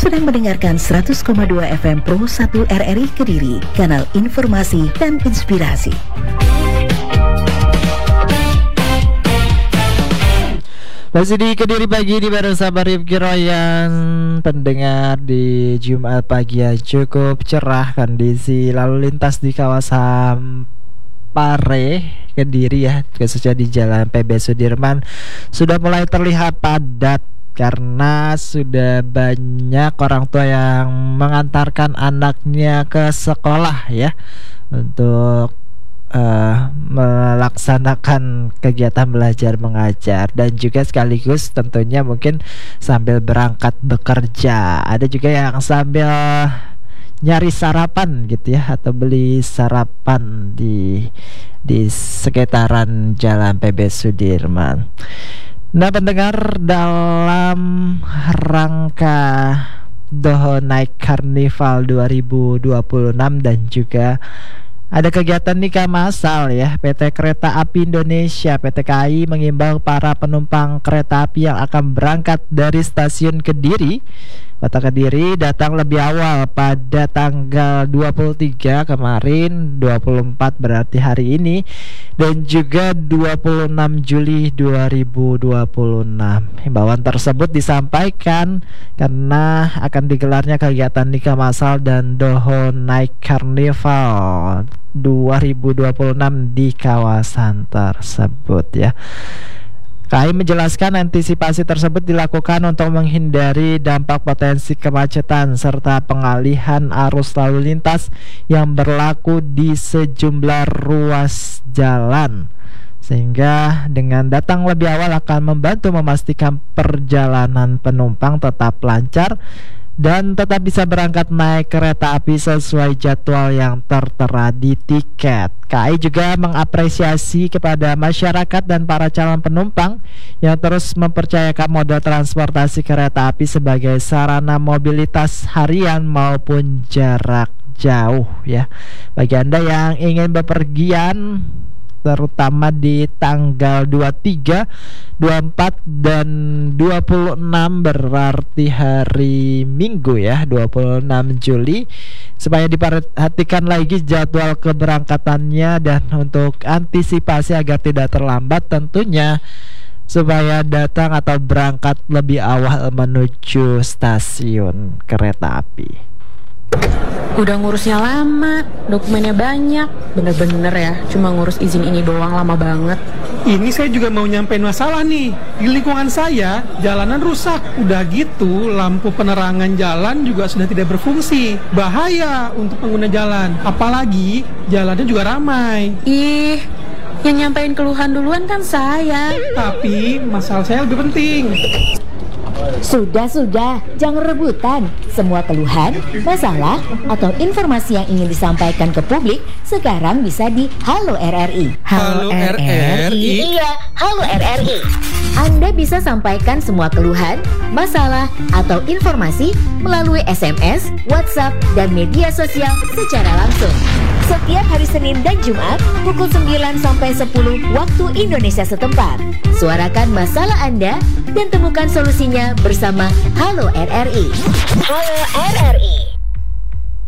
sedang mendengarkan 100,2 FM Pro 1 RRI Kediri, kanal informasi dan inspirasi. Masih di Kediri pagi di bareng sama Rifki Royan. Pendengar, di Jumat pagi ya cukup cerah kondisi lalu lintas di kawasan Pare Kediri ya, khususnya di Jalan PB Sudirman sudah mulai terlihat padat karena sudah banyak orang tua yang mengantarkan anaknya ke sekolah ya untuk melaksanakan kegiatan belajar mengajar, dan juga sekaligus tentunya mungkin sambil berangkat bekerja. Ada juga yang sambil nyari sarapan gitu ya, atau beli sarapan di sekitaran Jalan PB Sudirman. Nah pendengar, dalam rangka Doho Night Carnival 2026 dan juga ada kegiatan nikah massal ya, PT Kereta Api Indonesia PT KAI mengimbau para penumpang kereta api yang akan berangkat dari stasiun Kediri, Kota Kediri, datang lebih awal pada tanggal 23 kemarin, 24 berarti hari ini, dan juga 26 Juli 2026. Himbauan tersebut disampaikan karena akan digelarnya kegiatan nikah massal dan Doho Night Carnival 2026 di kawasan tersebut ya. KAI menjelaskan antisipasi tersebut dilakukan untuk menghindari dampak potensi kemacetan serta pengalihan arus lalu lintas yang berlaku di sejumlah ruas jalan, sehingga dengan datang lebih awal akan membantu memastikan perjalanan penumpang tetap lancar dan tetap bisa berangkat naik kereta api sesuai jadwal yang tertera di tiket. KAI juga mengapresiasi kepada masyarakat dan para calon penumpang yang terus mempercayakan moda transportasi kereta api sebagai sarana mobilitas harian maupun jarak jauh ya. Bagi Anda yang ingin bepergian terutama di tanggal 23, 24 dan 26 berarti hari Minggu ya, 26 Juli, supaya diperhatikan lagi jadwal keberangkatannya dan untuk antisipasi agar tidak terlambat tentunya supaya datang atau berangkat lebih awal menuju stasiun kereta api. Udah ngurusnya lama, dokumennya banyak, bener-bener ya, cuma ngurus izin ini doang lama banget. Ini saya juga mau nyampein masalah nih. Di lingkungan saya, jalanan rusak. Udah gitu, lampu penerangan jalan juga sudah tidak berfungsi. Bahaya untuk pengguna jalan, apalagi jalannya juga ramai. Ih, yang nyampein keluhan duluan kan saya. Tapi masalah saya lebih penting. Sudah, jangan rebutan. Semua keluhan, masalah, atau informasi yang ingin disampaikan ke publik sekarang bisa di Halo RRI. Halo RRI? Iya, Halo RRI. Anda bisa sampaikan semua keluhan, masalah, atau informasi melalui SMS, WhatsApp, dan media sosial secara langsung. Setiap hari Senin dan Jumat pukul 9 sampai 10 waktu Indonesia setempat. Suarakan masalah Anda dan temukan solusinya bersama Halo RRI. Halo RRI.